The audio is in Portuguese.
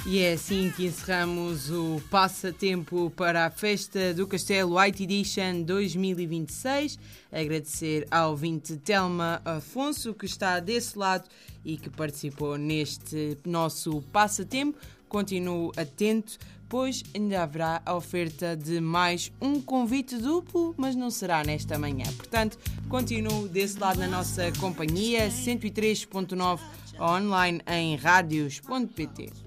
E é assim que encerramos o passatempo para a Festa do Castelo White Edition 2026. Agradecer ao ouvinte Telma Afonso, que está desse lado e que participou neste nosso passatempo. Continuo atento, pois ainda haverá a oferta de mais um convite duplo, mas não será nesta manhã. Portanto, continuo desse lado na nossa companhia, 103.9 online em radios.pt.